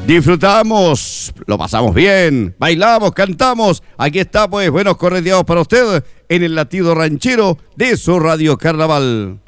Disfrutamos, lo pasamos bien, bailamos, cantamos. Aquí está, pues, buenos correteados para usted en el latido ranchero de su Radio Carnaval.